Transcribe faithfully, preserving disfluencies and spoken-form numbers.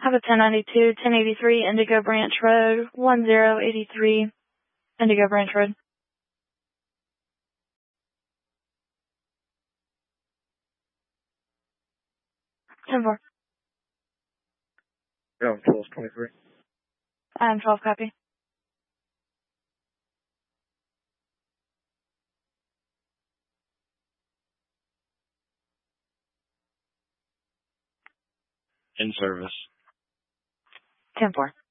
Have a ten ninety-two, ten eighty-three Indigo Branch Road, one zero eight three Indigo Branch Road. ten four. Yeah, twelve twenty-three. I'm twelve copy. In service. ten four.